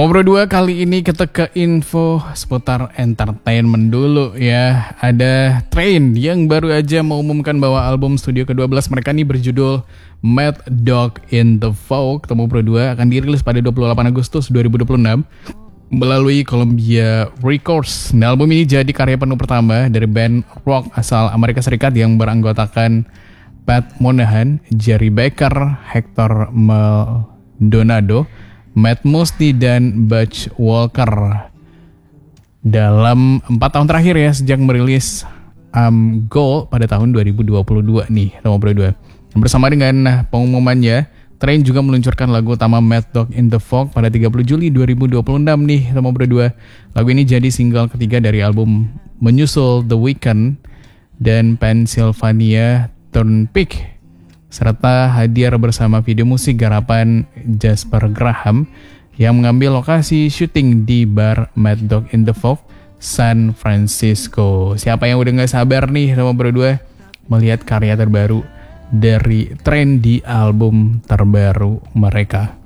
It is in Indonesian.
Teman Bro 2, kali ini kita ke info seputar entertainment dulu ya. Ada Train yang baru aja mengumumkan bahwa album studio ke-12 mereka nih berjudul Mad Dog in the Fog, Teman Bro 2, akan dirilis pada 28 Agustus 2026 melalui Columbia Records. Nah, album ini jadi karya penuh pertama dari band rock asal Amerika Serikat yang beranggotakan Pat Monahan, Jerry Becker, Hector Maldonado, Matt Musti, dan Butch Walker. Dalam 4 tahun terakhir ya, sejak merilis Gold pada tahun 2022 nih, Teman Bro 2. Bersama dengan pengumumannya, Train juga meluncurkan lagu utama Mad Dog in the Fog pada 30 Juli 2026 nih, Teman Bro 2. Lagu ini jadi single ketiga dari album menyusul The Weeknd dan Pennsylvania Turnpike, serta hadir bersama video musik garapan Jasper Graham yang mengambil lokasi syuting di bar Mad Dog in the Fog, San Francisco. Siapa yang udah gak sabar nih sama berdua melihat karya terbaru dari Train di album terbaru mereka.